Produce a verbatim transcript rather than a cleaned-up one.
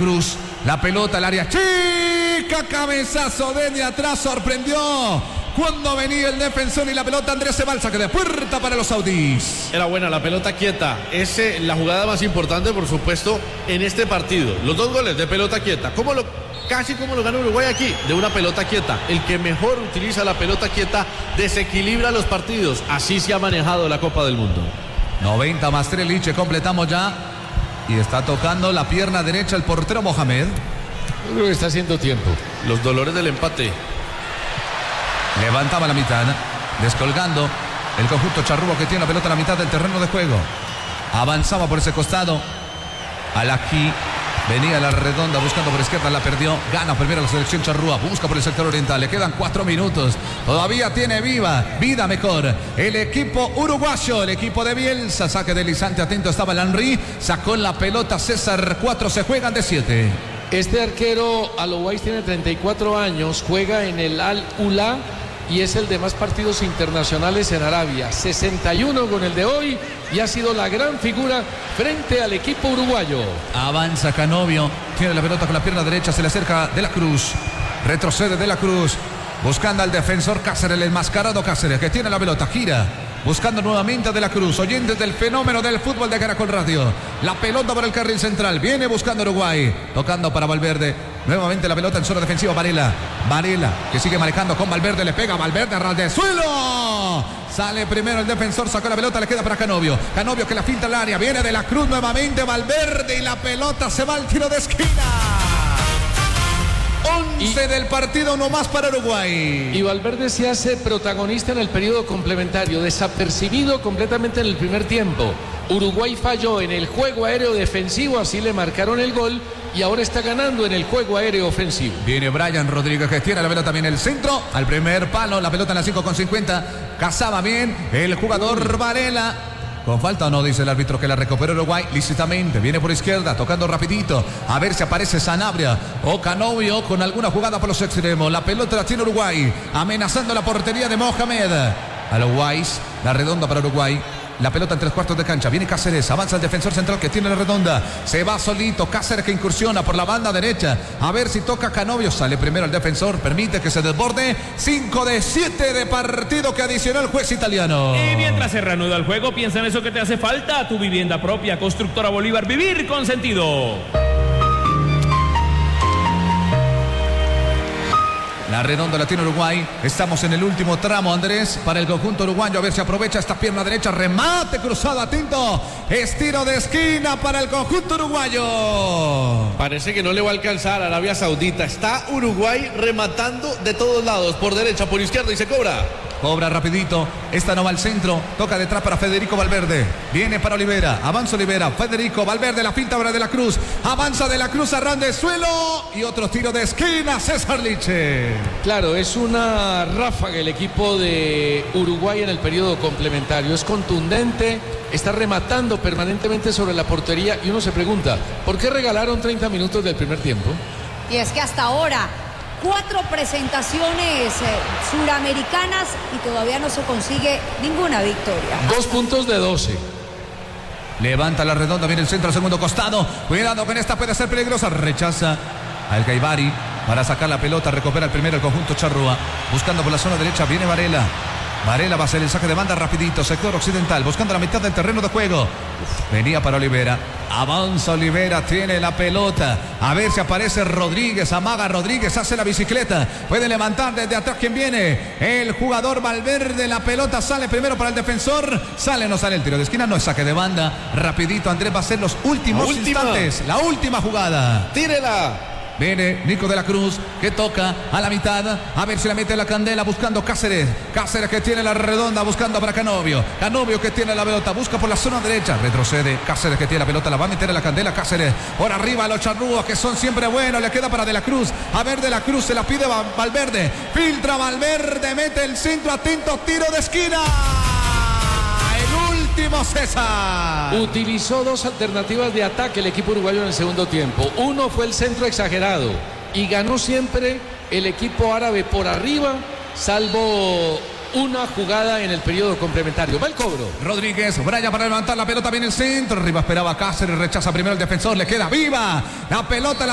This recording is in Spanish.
Cruz. La pelota al área chica. Cabezazo desde atrás. Sorprendió cuando venía el defensor y la pelota. Andrés Cebalza, que de puerta para los saudíes. Era buena la pelota quieta. Es eh, la jugada más importante, por supuesto, en este partido. Los dos goles de pelota quieta. ¿Cómo lo, casi como lo ganó Uruguay aquí? De una pelota quieta. El que mejor utiliza la pelota quieta desequilibra los partidos. Así se ha manejado la Copa del Mundo. noventa más tres, Liche. Completamos ya. Y está tocando la pierna derecha el portero Mohamed. Yo creo que está haciendo tiempo. Los dolores del empate. Levantaba la mitad, descolgando el conjunto charrúa, que tiene la pelota a la mitad del terreno de juego. Avanzaba por ese costado. Alaquí venía a la redonda buscando por izquierda, la perdió. Gana primero la selección charrúa, busca por el sector oriental. Le quedan cuatro minutos. Todavía tiene viva, vida mejor el equipo uruguayo, el equipo de Bielsa. Saque deslizante, atento estaba el Henry. Sacó la pelota César. Cuatro se juegan de siete. Este arquero Alouais tiene treinta y cuatro años, juega en el Al-Ula y es el de más partidos internacionales en Arabia. sesenta y uno con el de hoy y ha sido la gran figura frente al equipo uruguayo. Avanza Canovio, tiene la pelota con la pierna derecha, se le acerca De la Cruz. Retrocede De la Cruz, buscando al defensor Cáceres, el enmascarado Cáceres, que tiene la pelota, gira. Buscando nuevamente a De la Cruz, oyentes del fenómeno del fútbol de Caracol Radio. La pelota por el carril central, viene buscando Uruguay, tocando para Valverde. Nuevamente la pelota en zona defensiva, Varela. Varela, que sigue manejando con Valverde, le pega Valverde a ras de suelo. Sale primero el defensor, sacó la pelota, le queda para Canovio. Canovio que la finta al área, viene De la Cruz nuevamente, Valverde, y la pelota se va al tiro de esquina. once del partido, uno más para Uruguay. Y Valverde se hace protagonista en el periodo complementario, desapercibido completamente en el primer tiempo. Uruguay falló en el juego aéreo defensivo, así le marcaron el gol y ahora está ganando en el juego aéreo ofensivo. Viene Brian Rodríguez, que tiene la pelota también en el centro, al primer palo, la pelota en la cinco con cincuenta. Cazaba bien el jugador Varela. Con falta o no, dice el árbitro, que la recuperó Uruguay lícitamente. Viene por izquierda, tocando rapidito. A ver si aparece Sanabria o Canovio con alguna jugada por los extremos. La pelota la tiene Uruguay, amenazando la portería de Mohamed. Alouais, la redonda para Uruguay. La pelota en tres cuartos de cancha. Viene Cáceres, avanza el defensor central que tiene la redonda. Se va solito, Cáceres que incursiona por la banda derecha. A ver si toca Canovio. Sale primero el defensor, permite que se desborde. cinco de siete de partido que adicionó el juez italiano. Y mientras se reanuda el juego, piensa en eso que te hace falta. Tu vivienda propia, Constructora Bolívar, vivir con sentido. La redonda la tiene Uruguay. Estamos en el último tramo, Andrés, para el conjunto uruguayo. A ver si aprovecha esta pierna derecha. Remate cruzado, atento. Estiro de esquina para el conjunto uruguayo. Parece que no le va a alcanzar a Arabia Saudita. Está Uruguay rematando de todos lados, por derecha, por izquierda, y se cobra. Cobra rapidito, esta no va al centro, toca detrás para Federico Valverde, viene para Olivera, avanza Olivera, Federico Valverde, la finta ahora De la Cruz, avanza De la Cruz a ras de suelo y otro tiro de esquina, César Liche. Claro, es una ráfaga el equipo de Uruguay en el periodo complementario, es contundente, está rematando permanentemente sobre la portería y uno se pregunta, ¿por qué regalaron treinta minutos del primer tiempo? Y es que hasta ahora cuatro presentaciones eh, suramericanas y todavía no se consigue ninguna victoria. Dos puntos de doce. Levanta la redonda, viene el centro al segundo costado. Cuidado con esta, puede ser peligrosa. Rechaza al Caibari para sacar la pelota. Recupera el primero el conjunto charrúa. Buscando por la zona derecha, viene Varela. Varela va a hacer el saque de banda rapidito, sector occidental, buscando la mitad del terreno de juego. Venía para Olivera, avanza Olivera, tiene la pelota. A ver si aparece Rodríguez, amaga Rodríguez, hace la bicicleta. Puede levantar desde atrás quien viene. El jugador Valverde, la pelota sale primero para el defensor. Sale, no sale el tiro de esquina, no es saque de banda. Rapidito, Andrés va a hacer los últimos Última. instantes. La última jugada. Tírela. Viene Nico De la Cruz, que toca a la mitad. A ver si la mete la candela, buscando Cáceres. Cáceres que tiene la redonda, buscando para Canovio. Canovio que tiene la pelota, busca por la zona derecha. Retrocede, Cáceres que tiene la pelota, la va a meter a la candela. Cáceres, por arriba los charrúas que son siempre buenos. Le queda para De la Cruz. A ver, De la Cruz se la pide Valverde. Filtra Valverde, mete el centro, atento, tiro de esquina. Último César. Utilizó dos alternativas de ataque el equipo uruguayo en el segundo tiempo. Uno fue el centro exagerado y ganó siempre el equipo árabe por arriba, salvo una jugada en el periodo complementario. Va el cobro. Rodríguez, Braya para levantar la pelota, viene el centro. Arriba esperaba Cáceres, rechaza primero el defensor, le queda viva la pelota. La